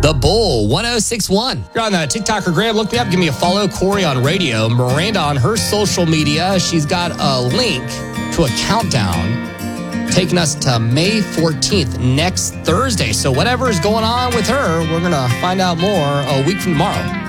The Bull 1061. You're on the TikTok or Gram. Look me up. Give me a follow. Corey on radio. Miranda on her social media. She's got a link to a countdown taking us to May 14th, next Thursday. So whatever is going on with her, we're going to find out more a week from tomorrow.